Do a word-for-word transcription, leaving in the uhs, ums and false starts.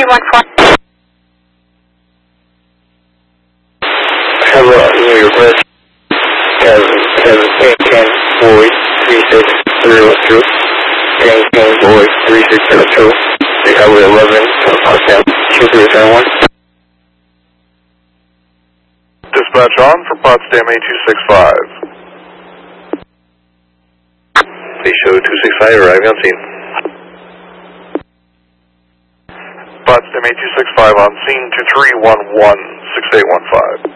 three one four. Hello, New York West. Kevin, Kevin, Ken, Boy, three six zero two. Ken, Ken, Boy, three six zero two. Recovery eleven, Potsdam, two three seven one. Dispatch on for Potsdam eight two six five. They show two six five arriving on scene. Potsdam eight two six five on scene two three one one six eight one five.